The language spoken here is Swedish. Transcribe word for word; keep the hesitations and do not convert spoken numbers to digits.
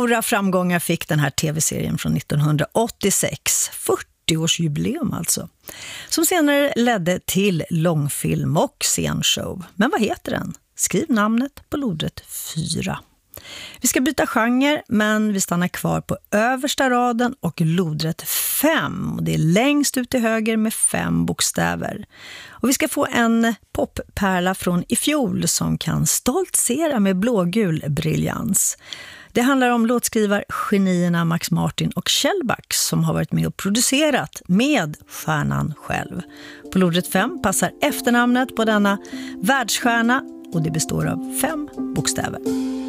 Stora framgångar fick den här tv-serien från nittonhundraåttiosex, fyrtioårsjubileum alltså, som senare ledde till långfilm och scenshow. Men vad heter den? Skriv namnet på lodrätt fyra. Vi ska byta genre, men vi stannar kvar på översta raden och lodrätt fem. Det är längst ut till höger med fem bokstäver. Och vi ska få en poppärla från i fjol som kan stoltsera med blågul briljans. Det handlar om låtskrivargenierna Max Martin och Shellback som har varit med och producerat med stjärnan själv. På lodrätt fem passar efternamnet på denna världsstjärna och det består av fem bokstäver.